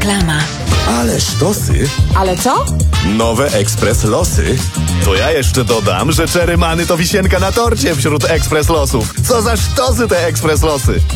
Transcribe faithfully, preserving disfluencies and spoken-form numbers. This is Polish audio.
Reklama. Ale sztosy. Ale co? Nowe Ekspres Losy. To ja jeszcze dodam, że Cherry Many to wisienka na torcie wśród Ekspres Losów. Co za sztosy te Ekspres Losy.